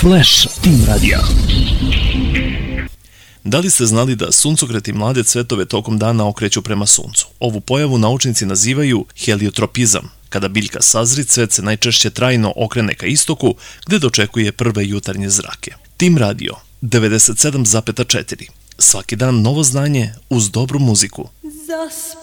Flash Team Radio. Da li ste znali da suncokreti mlade cvetove tokom dana okreću prema suncu? Ovu pojavu naučnici nazivaju heliotropizam. Kada biljka sazri, cvet se najčešće trajno okrene ka istoku, gde dočekuje prve jutarnje zrake. Team Radio 97,4. Svaki dan novo znanje uz dobru muziku. Zaspi.